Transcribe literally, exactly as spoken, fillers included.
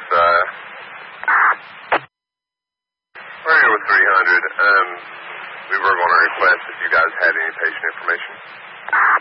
with, uh, we're here with three hundred. Um, we were going to request if you guys had any patient information.